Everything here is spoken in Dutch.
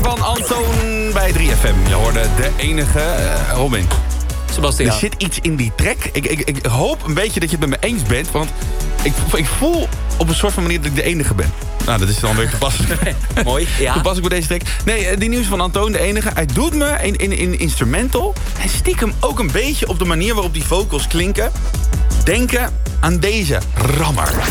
van Antoon bij 3FM. Je hoorde de enige Robin. Sebastiaan. Er zit iets in die track. Ik hoop een beetje dat je het met me eens bent. Want ik voel op een soort van manier dat ik de enige ben. Nou, dat is dan weer toepasselijk. Mooi, ja. Toepasselijk bij deze track. Nee, die nieuws van Antoon, de enige. Hij doet me in instrumental. En stiekem ook een beetje op de manier waarop die vocals klinken. Denken aan deze rammer.